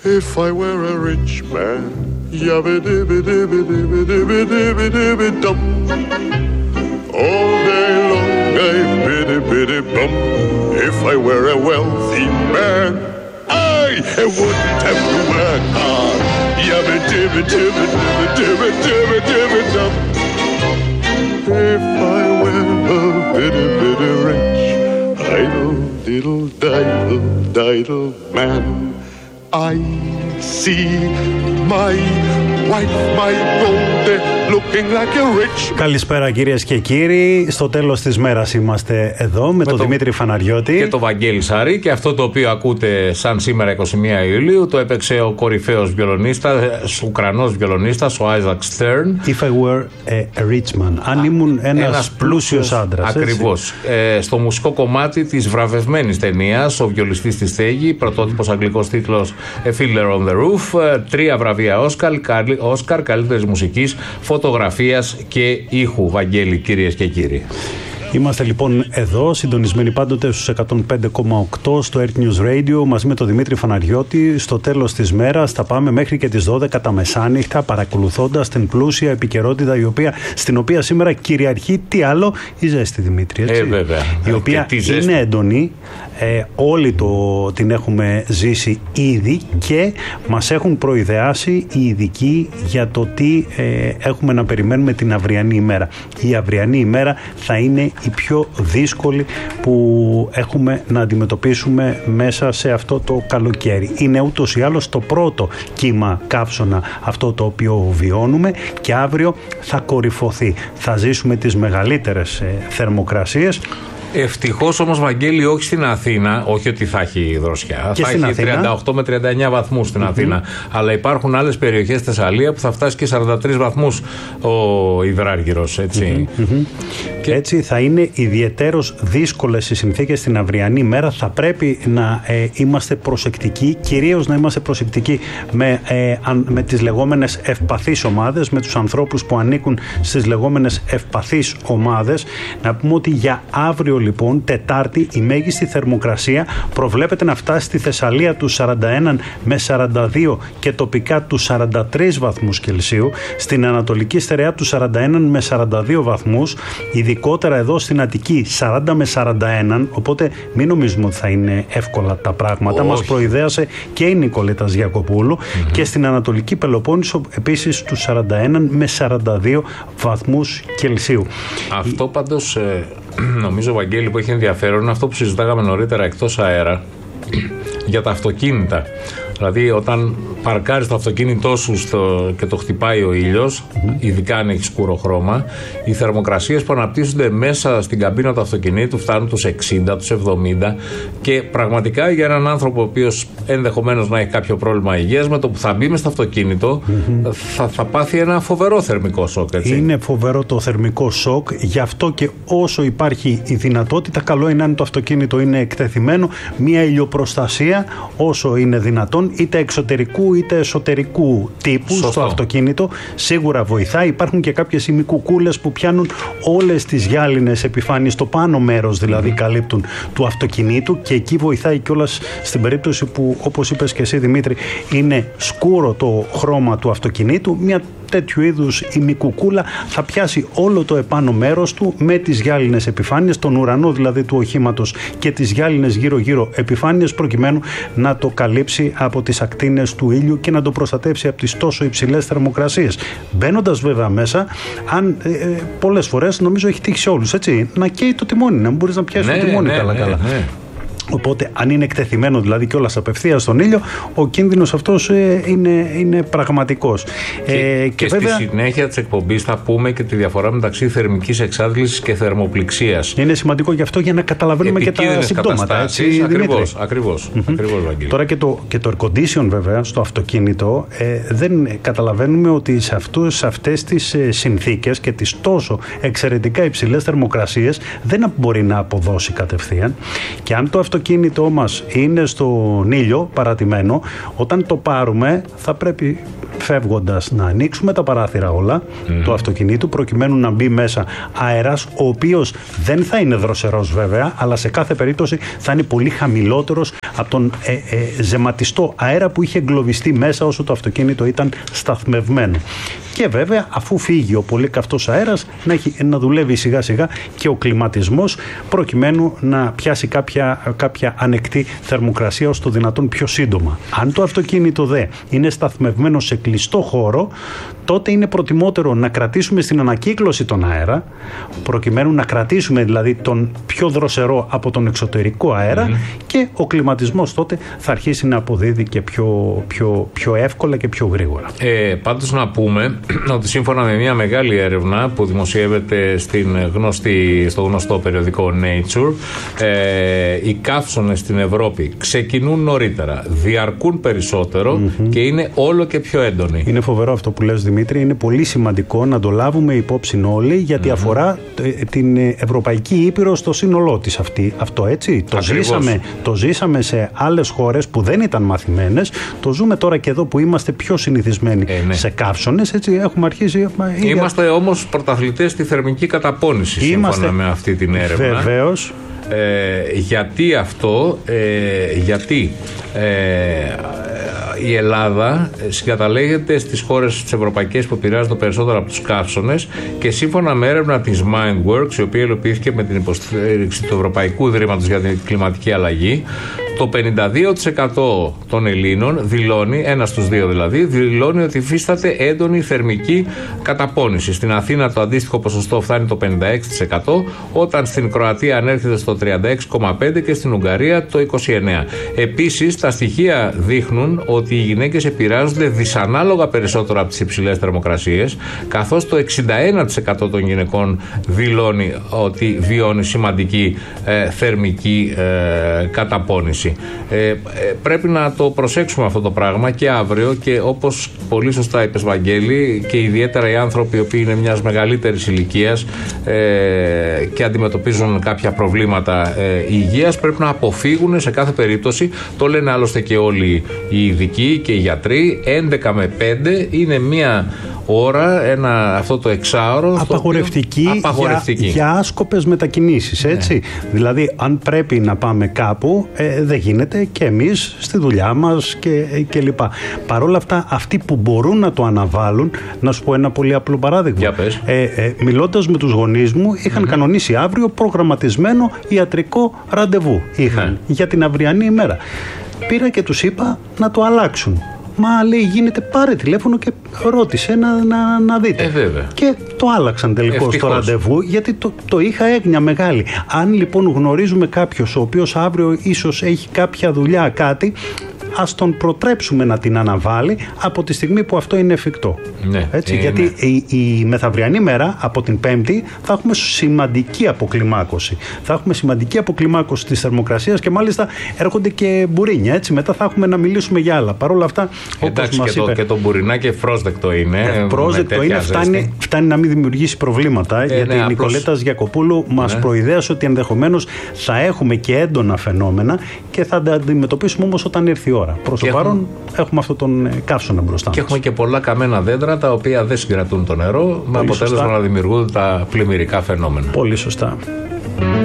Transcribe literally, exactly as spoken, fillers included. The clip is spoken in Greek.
If I were a rich man, yabba dibba dibba dibba dibba dibba dibba dum. All day long I biddy biddy bum. If I were a wealthy man, I wouldn't have to work hard. Yabba dibba dibba dibba dibba dibba dibba dum. If I were a biddy biddy rich, idle diddle diddle diddle man, I see my wife, my gold, looking like a rich. Καλησπέρα κυρίες και κύριοι. Στο τέλος της μέρας είμαστε εδώ με, με τον το... Δημήτρη Φαναριώτη και τον Βαγγέλη Σάρη. Και αυτό το οποίο ακούτε σαν σήμερα είκοσι μία Ιουλίου το έπαιξε ο κορυφαίος βιολονίστας, Ουκρανός βιολονίστας, ο Isaac Stern. If I were a rich man. Αν ήμουν ένας, ένας πλούσιος άντρας. Ακριβώς. Ε, στο μουσικό κομμάτι της βραβευμένης ταινίας, ο βιολιστής της Στέγη, πρωτότυπος αγγλικός τίτλος A Fiddler on the Roof, τρία βραβεία Όσκαρ, Όσκαρ καλύτερης μουσικής, φωτογραφίας και ήχου. Βαγγέλη, κυρίες και κύριοι. Είμαστε λοιπόν εδώ, συντονισμένοι πάντοτε στους εκατόν πέντε κόμμα οκτώ στο Earth News Radio, μαζί με τον Δημήτρη Φαναριώτη. Στο τέλος της μέρας θα πάμε μέχρι και τις δώδεκα τα μεσάνυχτα, παρακολουθώντας την πλούσια επικαιρότητα, η οποία, στην οποία σήμερα κυριαρχεί τι άλλο, η ζέστη, Δημήτρη, έτσι, ε, βέβαια. η οποία είναι έντονη. Ε, όλοι το, την έχουμε ζήσει ήδη και μας έχουν προειδεάσει οι ειδικοί για το τι ε, έχουμε να περιμένουμε την αυριανή ημέρα. Η αυριανή ημέρα θα είναι η πιο δύσκολη που έχουμε να αντιμετωπίσουμε μέσα σε αυτό το καλοκαίρι. Είναι ούτως ή άλλως το πρώτο κύμα καύσωνα αυτό το οποίο βιώνουμε και αύριο θα κορυφωθεί. Θα ζήσουμε τις μεγαλύτερες ε, θερμοκρασίες. Ευτυχώς όμως, Βαγγέλη, όχι στην Αθήνα, όχι ότι θα έχει δροσιά. Και θα έχει Αθήνα. τριάντα οκτώ με τριάντα εννέα βαθμούς στην mm-hmm. Αθήνα. Αλλά υπάρχουν άλλες περιοχές στη Θεσσαλία που θα φτάσει και σαράντα τρεις βαθμούς ο υδράργυρος. Έτσι. Mm-hmm. Και έτσι θα είναι ιδιαιτέρως δύσκολες οι συνθήκες την αυριανή μέρα. Θα πρέπει να ε, είμαστε προσεκτικοί, κυρίως να είμαστε προσεκτικοί με, ε, με τις λεγόμενες ευπαθείς ομάδες, με τους ανθρώπους που ανήκουν στις λεγόμενες ευπαθείς ομάδες. Να πούμε ότι για αύριο, λοιπόν, Τετάρτη, η μέγιστη θερμοκρασία προβλέπεται να φτάσει στη Θεσσαλία του σαράντα ένα με σαράντα δύο και τοπικά του σαράντα τρεις βαθμούς Κελσίου, στην Ανατολική Στερεά του σαράντα ένα με σαράντα δύο βαθμούς, ειδικότερα εδώ στην Αττική σαράντα με σαράντα ένα, οπότε μην νομίζουμε ότι θα είναι εύκολα τα πράγματα. Όχι. Μας προειδέασε και η Νικολέτα Γιακοπούλου. Mm-hmm. Και στην Ανατολική Πελοπόννησο επίσης του σαράντα ένα με σαράντα δύο βαθμούς Κελσίου. Αυτό πάντως ε, νομίζω, Βαγγέλη, που έχει ενδιαφέρον είναι αυτό που συζητάγαμε νωρίτερα εκτός αέρα για τα αυτοκίνητα. Δηλαδή, όταν παρκάρεις το αυτοκίνητό σου στο, και το χτυπάει ο ήλιος, mm-hmm. ειδικά αν έχει σκούρο χρώμα, οι θερμοκρασίες που αναπτύσσονται μέσα στην καμπίνα του αυτοκινήτου φτάνουν τους εξήντα, τους εβδομήντα, και πραγματικά για έναν άνθρωπο ο οποίος ενδεχομένως να έχει κάποιο πρόβλημα υγείας, με το που θα μπει μες στο αυτοκίνητο mm-hmm. θα, θα πάθει ένα φοβερό θερμικό σοκ. Έτσι. Είναι φοβερό το θερμικό σοκ, γι' αυτό και όσο υπάρχει η δυνατότητα, καλό είναι αν το αυτοκίνητο είναι εκτεθειμένο, μια ηλιοπροστασία όσο είναι δυνατόν, είτε εξωτερικού είτε εσωτερικού τύπου. Σωστό. Στο αυτοκίνητο σίγουρα βοηθάει. Υπάρχουν και κάποιες ημικουκούλες που πιάνουν όλες τις γυάλινες επιφάνειες, το πάνω μέρος δηλαδή mm. καλύπτουν του αυτοκινήτου, και εκεί βοηθάει κιόλας στην περίπτωση που, όπως είπες και εσύ, Δημήτρη, είναι σκούρο το χρώμα του αυτοκινήτου. Μια τέτοιου είδους ημικουκούλα θα πιάσει όλο το επάνω μέρος του με τις γυάλινες επιφάνειες, τον ουρανό δηλαδή του οχήματος και τις γυάλινες γύρω-γύρω επιφάνειες, προκειμένου να το καλύψει από τις ακτίνες του ήλιου και να το προστατεύσει από τις τόσο υψηλές θερμοκρασίες. Μπαίνοντας βέβαια μέσα, αν ε, ε, πολλές φορές, νομίζω έχει τύχει σε όλους, έτσι, να καίει το τιμόνι, να μην μπορείς να πιάσεις ναι, το τιμόνι καλά-καλά. Ναι, ναι, ναι. Οπότε, αν είναι εκτεθειμένο δηλαδή κιόλας απευθείας στον ήλιο, ο κίνδυνος αυτός ε, είναι, είναι πραγματικός. Και, ε, και, και βέβαια, στη συνέχεια της εκπομπής θα πούμε και τη διαφορά μεταξύ θερμικής εξάντλησης και θερμοπληξίας. Είναι σημαντικό γι' αυτό, για να καταλαβαίνουμε και τα συμπτώματα. Έτσι, ακριβώς, ακριβώς, mm-hmm. ακριβώς, Βαγγέλη. Τώρα και το, και το air condition βέβαια στο αυτοκίνητο, ε, δεν καταλαβαίνουμε ότι σε, αυτούς, σε αυτές τις ε, συνθήκες και τις τόσο εξαιρετικά υψηλές θερμοκρασίες δεν μπορεί να αποδώσει κατευθείαν. Και αν το αυτοκίνητό μας είναι στον ήλιο παρατημένο, όταν το πάρουμε θα πρέπει φεύγοντας να ανοίξουμε τα παράθυρα όλα mm. του αυτοκινήτου, προκειμένου να μπει μέσα αέρας, ο οποίος δεν θα είναι δροσερός βέβαια, αλλά σε κάθε περίπτωση θα είναι πολύ χαμηλότερος από τον ε, ε, ζεματιστό αέρα που είχε εγκλωβιστεί μέσα όσο το αυτοκίνητο ήταν σταθμευμένο. Και βέβαια, αφού φύγει ο πολύ καυτός αέρας, να, έχει, να δουλεύει σιγά σιγά και ο κλιματισμός, προκειμένου να πιάσει κάποια, κάποια ανεκτή θερμοκρασία ως το δυνατόν πιο σύντομα. Αν το αυτοκίνητο δε είναι σταθμευμένο σε κλειστό χώρο, τότε είναι προτιμότερο να κρατήσουμε στην ανακύκλωση τον αέρα, προκειμένου να κρατήσουμε δηλαδή τον πιο δροσερό από τον εξωτερικό αέρα mm-hmm. και ο κλιματισμός τότε θα αρχίσει να αποδίδει και πιο, πιο, πιο εύκολα και πιο γρήγορα. Ε, πάντως να πούμε ότι σύμφωνα με μια μεγάλη έρευνα που δημοσιεύεται στην γνωστή, στο γνωστό περιοδικό Nature, ε, οι καύσωνες στην Ευρώπη ξεκινούν νωρίτερα, διαρκούν περισσότερο mm-hmm. και είναι όλο και πιο έντονοι. Είναι φοβερό αυτό που λες, Δημήτρη. Είναι πολύ σημαντικό να το λάβουμε υπόψη όλοι, γιατί mm-hmm. αφορά την Ευρωπαϊκή Ήπειρο στο σύνολό της αυτή, αυτό, έτσι. Το ζήσαμε, το ζήσαμε σε άλλες χώρες που δεν ήταν μαθημένες, το ζούμε τώρα και εδώ που είμαστε πιο συνηθισμένοι ε, ναι. σε καύσωνες, έτσι. Έχουμε αρχίσει. Είμαστε όμως πρωταθλητές στη θερμική καταπώνηση, Είμαστε... σύμφωνα με αυτή την έρευνα. Βεβαίως. Ε, γιατί αυτό, ε, γιατί ε, η Ελλάδα συγκαταλέγεται στις χώρες της Ευρωπαϊκής που επηρεάζονται περισσότερο από τους καύσωνες, και σύμφωνα με έρευνα της Mindworks, η οποία υλοποιήθηκε με την υποστήριξη του Ευρωπαϊκού Ιδρύματος για την Κλιματική Αλλαγή, το πενήντα δύο τοις εκατό των Ελλήνων δηλώνει, ένας στους δύο δηλαδή, δηλώνει ότι υφίσταται έντονη θερμική καταπώνηση. Στην Αθήνα το αντίστοιχο ποσοστό φτάνει το πενήντα έξι τοις εκατό, όταν στην Κροατία ανέρχεται στο τριάντα έξι κόμμα πέντε τοις εκατό και στην Ουγγαρία το είκοσι εννέα τοις εκατό. Επίσης, τα στοιχεία δείχνουν ότι οι γυναίκες επηρεάζονται δυσανάλογα περισσότερο από τις υψηλές θερμοκρασίες, καθώς το εξήντα ένα τοις εκατό των γυναικών δηλώνει ότι βιώνει σημαντική ε, θερμική ε, καταπώνηση. Ε, ε, πρέπει να το προσέξουμε αυτό το πράγμα και αύριο, και όπως πολύ σωστά είπες, Βαγγέλη, και ιδιαίτερα οι άνθρωποι οι οποίοι είναι μιας μεγαλύτερης ηλικίας ε, και αντιμετωπίζουν κάποια προβλήματα ε, υγείας, πρέπει να αποφύγουν σε κάθε περίπτωση. Το λένε άλλωστε και όλοι οι ειδικοί και οι γιατροί. έντεκα με πέντε είναι μια ώρα, ένα, αυτό το εξάωρο απαγορευτική, οποίο, απαγορευτική. Για, για άσκοπες μετακινήσεις, έτσι. Ναι. Δηλαδή, αν πρέπει να πάμε κάπου, ε, δεν γίνεται, και εμείς στη δουλειά μας και, και λοιπά. Παρ' όλα αυτά, αυτοί που μπορούν να το αναβάλουν, να σου πω ένα πολύ απλό παράδειγμα. Για πες. Ε, ε, μιλώντας με τους γονείς μου, είχαν mm-hmm. κανονίσει αύριο προγραμματισμένο ιατρικό ραντεβού. Είχαν mm. για την αυριανή ημέρα. Πήρα και τους είπα να το αλλάξουν. Μα λέει, γίνεται, πάρε τηλέφωνο και ρώτησε να, να, να δείτε. Ε, βέβαια. Και το άλλαξαν τελικώς το ραντεβού, γιατί το, το είχα έγνοια μεγάλη. Αν λοιπόν γνωρίζουμε κάποιος ο οποίος αύριο ίσως έχει κάποια δουλειά, κάτι, ας τον προτρέψουμε να την αναβάλει από τη στιγμή που αυτό είναι εφικτό. Ναι, έτσι, είναι. Γιατί η, η μεθαυριανή μέρα από την Πέμπτη θα έχουμε σημαντική αποκλιμάκωση. Θα έχουμε σημαντική αποκλιμάκωση της θερμοκρασίας και μάλιστα έρχονται και μπουρίνια. Έτσι, μετά θα έχουμε να μιλήσουμε για άλλα. Παρ' όλα αυτά, εντάξει, μας και, είπε, το, και το μπουρινάκι ευπρόσδεκτο είναι. Ευπρόσδεκτο είναι, φτάνει, φτάνει να μην δημιουργήσει προβλήματα. Ε, γιατί ναι, η απλώς... Νικολέτας Γιακοπούλου μας ναι. προειδέασε ότι ενδεχομένως θα έχουμε και έντονα φαινόμενα και θα τα αντιμετωπίσουμε όμως όταν έρθει η ώρα. Προς το παρόν έχουμε... έχουμε αυτόν τον καύσωνα μπροστά μας. Και έχουμε και πολλά καμένα δέντρα τα οποία δεν συγκρατούν το νερό, με αποτέλεσμα να δημιουργούν τα πλημμυρικά φαινόμενα. Πολύ σωστά.